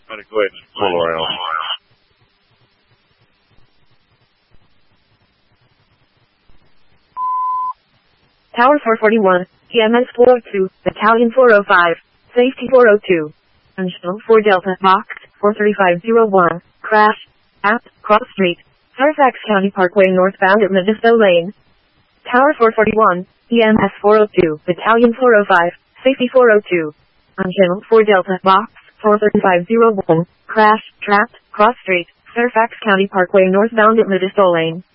Gotta go ahead and pull around. Tower 441, EMS 402, Battalion 405, Safety 402. Angel 4 Delta, Box 43501, Crash, Apt, Cross Street, Fairfax County Parkway northbound at Modesto Lane. Tower 441, EMS 402, Battalion 405, Safety 402. Angel 4 Delta, Box 43501, Crash, Trapped, Cross Street, Fairfax County Parkway northbound at Modesto Lane.